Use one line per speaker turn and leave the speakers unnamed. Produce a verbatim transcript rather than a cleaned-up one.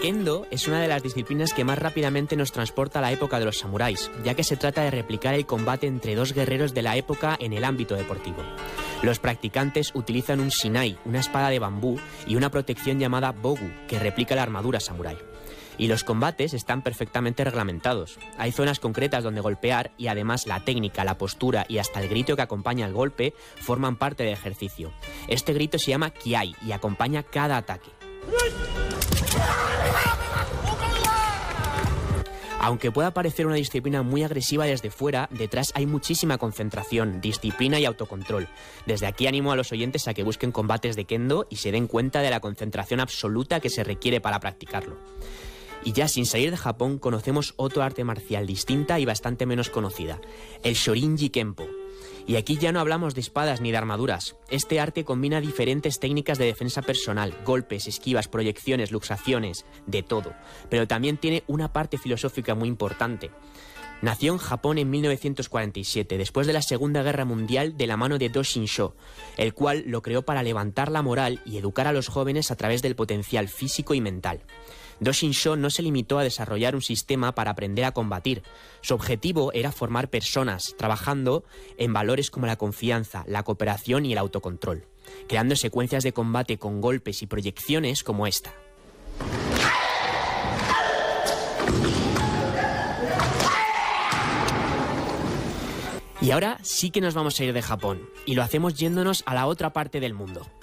Kendo es una de las disciplinas que más rápidamente nos transporta a la época de los samuráis, ya que se trata de replicar el combate entre dos guerreros de la época en el ámbito deportivo. Los practicantes utilizan un shinai, una espada de bambú, y una protección llamada bogu, que replica la armadura samurái. Y los combates están perfectamente reglamentados. Hay zonas concretas donde golpear y además la técnica, la postura y hasta el grito que acompaña al golpe forman parte del ejercicio. Este grito se llama kiai y acompaña cada ataque. Aunque pueda parecer una disciplina muy agresiva desde fuera, detrás hay muchísima concentración, disciplina y autocontrol. Desde aquí animo a los oyentes a que busquen combates de Kendo y se den cuenta de la concentración absoluta que se requiere para practicarlo. Y ya sin salir de Japón conocemos otro arte marcial distinta y bastante menos conocida, el Shorinji Kempo. Y aquí ya no hablamos de espadas ni de armaduras. Este arte combina diferentes técnicas de defensa personal, golpes, esquivas, proyecciones, luxaciones, de todo. Pero también tiene una parte filosófica muy importante. Nació en Japón en mil novecientos cuarenta y siete, después de la Segunda Guerra Mundial, de la mano de Do Shinsho, el cual lo creó para levantar la moral y educar a los jóvenes a través del potencial físico y mental. Do Shinsho no se limitó a desarrollar un sistema para aprender a combatir. Su objetivo era formar personas, trabajando en valores como la confianza, la cooperación y el autocontrol, creando secuencias de combate con golpes y proyecciones como esta. Y ahora sí que nos vamos a ir de Japón, y lo hacemos yéndonos a la otra parte del mundo.